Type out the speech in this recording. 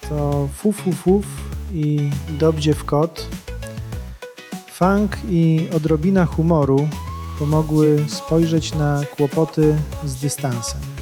to Fuf i Dobdzie w kot. Funk i odrobina humoru pomogły spojrzeć na kłopoty z dystansem.